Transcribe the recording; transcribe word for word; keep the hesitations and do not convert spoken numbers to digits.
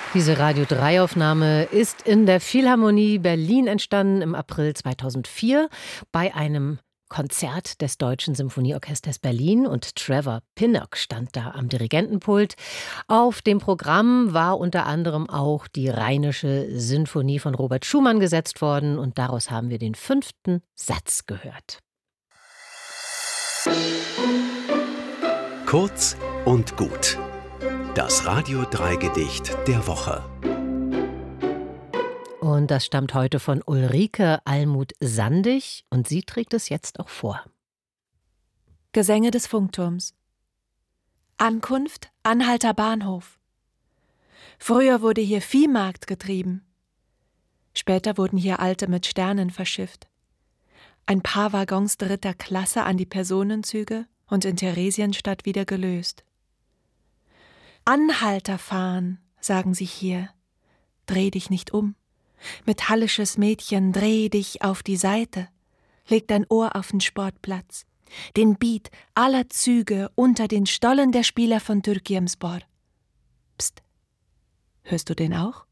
Diese Radio drei Aufnahme ist in der Philharmonie Berlin entstanden im April zweitausendvier bei einem Konzert des Deutschen Symphonieorchesters Berlin, und Trevor Pinnock stand da am Dirigentenpult. Auf dem Programm war unter anderem auch die Rheinische Sinfonie von Robert Schumann gesetzt worden, und daraus haben wir den fünften Satz gehört. Kurz und gut. Das Radio drei Gedicht der Woche. Und das stammt heute von Ulrike Almuth-Sandig, und sie trägt es jetzt auch vor. Gesänge des Funkturms. Ankunft Anhalter Bahnhof. Früher wurde hier Viehmarkt getrieben. Später wurden hier Alte mit Sternen verschifft. Ein paar Waggons dritter Klasse an die Personenzüge und in Theresienstadt wieder gelöst. Anhalter fahren, sagen sie hier. Dreh dich nicht um. Metallisches Mädchen, dreh dich auf die Seite. Leg dein Ohr auf den Sportplatz. Den Beat aller Züge unter den Stollen der Spieler von Türkiemspor. Psst, hörst du den auch?